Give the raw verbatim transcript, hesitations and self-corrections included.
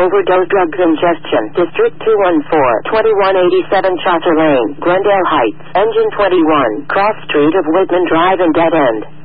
overdose drug ingestion. District two one four, twenty-one eighty-seven Chaucer Lane, Glendale Heights. Engine twenty-one, cross street of Whitman Drive and dead end.